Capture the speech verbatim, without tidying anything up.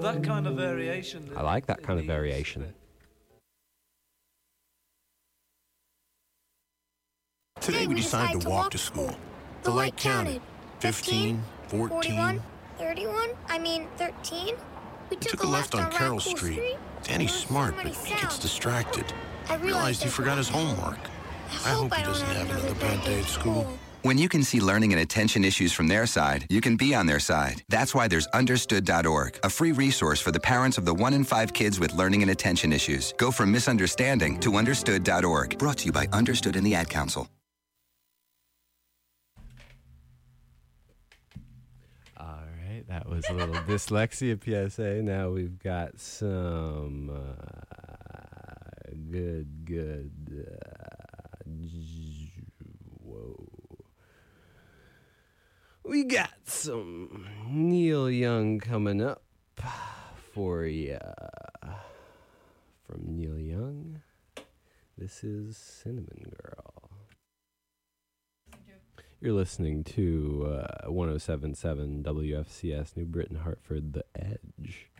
that kind of variation. I like that kind of variation. Today we decided to walk to school. The light counted. fifteen, fourteen. forty-one, thirty-one, I mean thirteen. We took a left on Carroll Street. Danny's smart, but he gets distracted. I realized he forgot his homework. I hope he doesn't have another bad day at school. When you can see learning and attention issues from their side, you can be on their side. That's why there's understood dot org, a free resource for the parents of the one in five kids with learning and attention issues. Go from misunderstanding to understood dot org. Brought to you by Understood and the Ad Council. All right, that was a little dyslexia P S A. Now we've got some uh, good, good. Uh, whoa. We got some Neil Young coming up for you. From Neil Young, this is Cinnamon Girl. You're listening to uh, one oh seven point seven W F C S New Britain, Hartford, The Edge.